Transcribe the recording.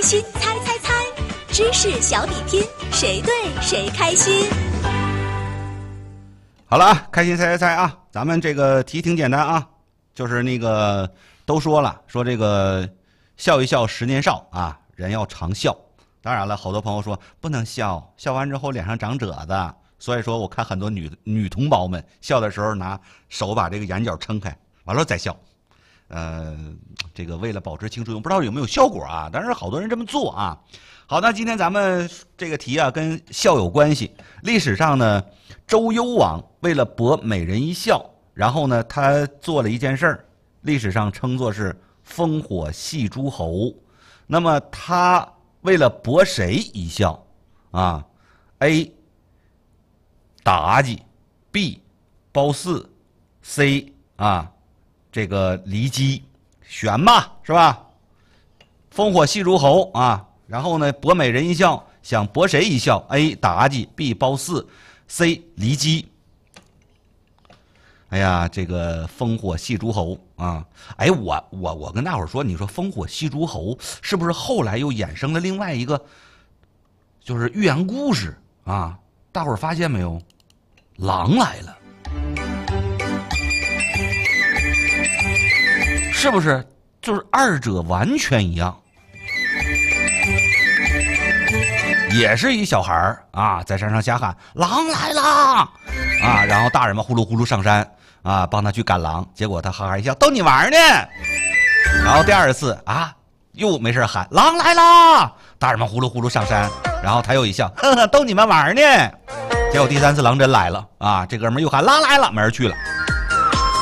心猜猜猜，知识小比拼，谁对谁开心。 好了啊，开心猜猜猜啊！咱们这个题挺简单啊，就是那个都说了，说这个笑一笑10年少啊，人要常笑。当然了，好多朋友说不能笑，笑完之后脸上长褶子。所以说，我看很多女同胞们笑的时候，拿手把这个眼角撑开，完了再笑。这个为了保持青春，不知道有没有效果啊？但是好多人这么做啊。好，那今天咱们这个题啊，跟笑有关系。历史上呢，周幽王为了博美人一笑，然后呢，他做了一件事儿，历史上称作是烽火戏诸侯。那么他为了博谁一笑啊 ？A. 妲己 ，B. 褒姒 ，C. 啊，这个骊姬，选吧，是吧？烽火戏诸侯啊，然后呢，博美人一笑，想博谁一笑 ？A. 妲己 ，B. 褒姒 ，C. 骊姬。哎呀，这个烽火戏诸侯啊！哎，我跟大伙儿说，你说烽火戏诸侯是不是后来又衍生了另外一个，就是寓言故事啊？大伙儿发现没有？狼来了，是不是？就是二者完全一样，也是一小孩儿啊，在山上瞎喊“狼来啦”啊，然后大人们呼噜呼噜上山啊，帮他去赶狼，结果他哈哈一笑，逗你玩呢。然后第二次啊，又没事喊“狼来啦”，大人们呼噜呼噜上山，然后他又一笑，呵呵，逗你们玩呢。结果第三次狼真来了啊，这哥们又喊狼来了，没人去了。